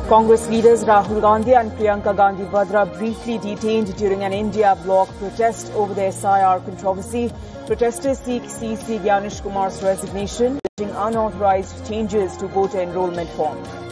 Congress leaders Rahul Gandhi and Priyanka Gandhi Vadra briefly detained during an India bloc protest over the SIR controversy. Protesters seek CC Gyanesh Kumar's resignation, urging unauthorized changes to voter enrollment form.